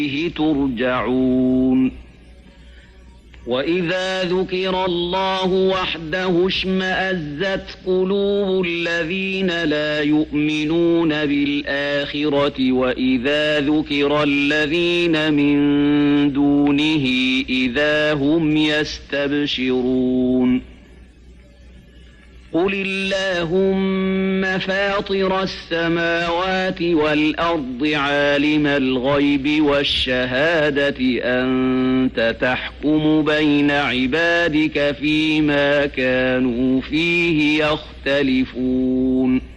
ترجعون وإذا ذكر الله وحده اشمأزت قلوب الذين لا يؤمنون بالآخرة وإذا ذكر الذين من دونه إذا هم يستبشرون قل اللهم فاطر السماوات والأرض عالم الغيب والشهادة أنت تحكم بين عبادك فيما كانوا فيه يختلفون